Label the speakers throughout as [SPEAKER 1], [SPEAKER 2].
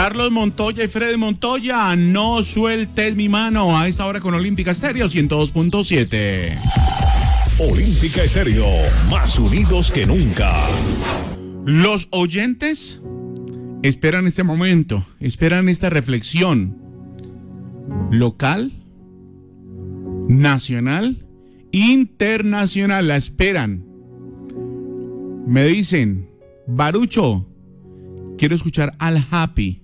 [SPEAKER 1] Carlos Montoya y Freddy Montoya, no sueltes mi mano a esta hora con Olímpica Estéreo 102.7.
[SPEAKER 2] Olímpica Estéreo, más unidos que nunca.
[SPEAKER 1] Los oyentes esperan este momento, esperan esta reflexión local, nacional, internacional, la esperan. Me dicen, Barucho, quiero escuchar al Happy.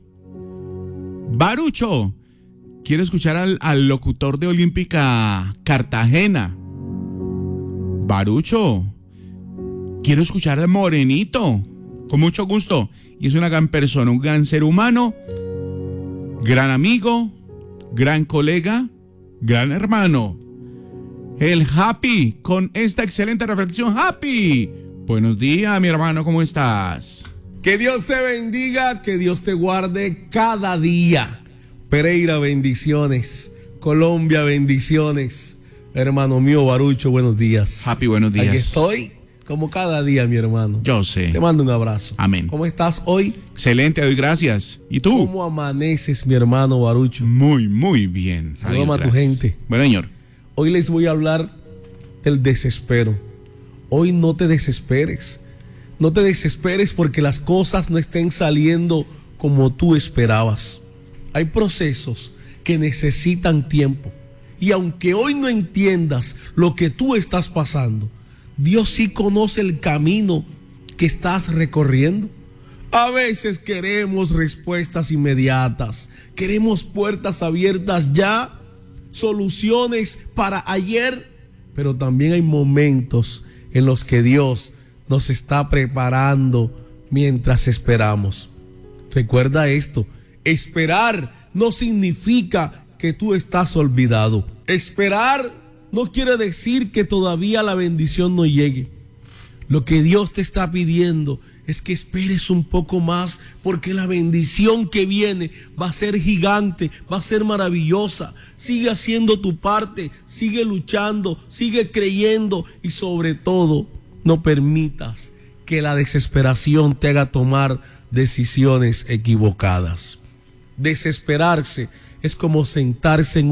[SPEAKER 1] Barucho, quiero escuchar al locutor de Olímpica Cartagena. Barucho, quiero escuchar al Morenito. Con mucho gusto. Y es una gran persona, un gran ser humano, gran amigo, gran colega, gran hermano. El Happy, con esta excelente reflexión. Happy, buenos días, mi hermano, ¿cómo estás?
[SPEAKER 3] Que Dios te bendiga, que Dios te guarde cada día. Pereira, bendiciones. Colombia, bendiciones. Hermano mío, Barucho, buenos días.
[SPEAKER 1] Happy, buenos días.
[SPEAKER 3] Aquí estoy, como cada día, mi hermano.
[SPEAKER 1] Yo sé.
[SPEAKER 3] Te mando un abrazo.
[SPEAKER 1] Amén.
[SPEAKER 3] ¿Cómo estás hoy?
[SPEAKER 1] Excelente, doy gracias. ¿Y tú?
[SPEAKER 3] ¿Cómo amaneces, mi hermano Barucho?
[SPEAKER 1] Muy bien.
[SPEAKER 3] Saludame a tu gente.
[SPEAKER 1] Bueno, señor.
[SPEAKER 3] Hoy les voy a hablar del desespero. Hoy no te desesperes. No te desesperes porque las cosas no estén saliendo como tú esperabas. Hay procesos que necesitan tiempo. Y aunque hoy no entiendas lo que tú estás pasando, Dios sí conoce el camino que estás recorriendo. A veces queremos respuestas inmediatas, queremos puertas abiertas ya, soluciones para ayer, pero también hay momentos en los que Dios nos está preparando mientras esperamos. Recuerda esto, esperar no significa que tú estás olvidado. Esperar no quiere decir que todavía la bendición no llegue. Lo que Dios te está pidiendo es que esperes un poco más, porque la bendición que viene va a ser gigante, va a ser maravillosa. Sigue haciendo tu parte, sigue luchando, sigue creyendo y sobre todo no permitas que la desesperación te haga tomar decisiones equivocadas. Desesperarse es como sentarse en